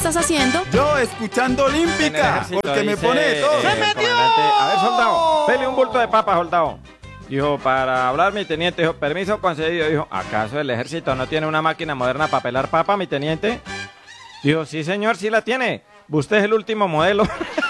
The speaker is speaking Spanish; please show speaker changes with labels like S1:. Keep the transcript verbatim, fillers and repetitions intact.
S1: estás haciendo?
S2: Yo escuchando Olímpica, porque me
S3: dice,
S2: pone de todo.
S3: eh,
S2: ¡Se
S3: metió! A ver, soldado, pele un bulto de papa, soldado. Dijo, para hablar, mi teniente. Dijo, permiso concedido. Dijo, ¿acaso el ejército no tiene una máquina moderna para pelar papa, mi teniente? Dijo, sí, señor, sí la tiene. Usted es el último modelo.